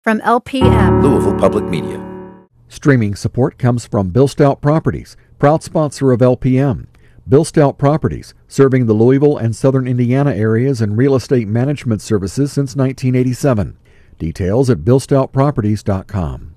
From LPM, Louisville Public Media. Streaming support comes from Bill Stout Properties, proud sponsor of LPM. Bill Stout Properties, serving the Louisville and southern Indiana areas in real estate management services since 1987. Details at billstoutproperties.com.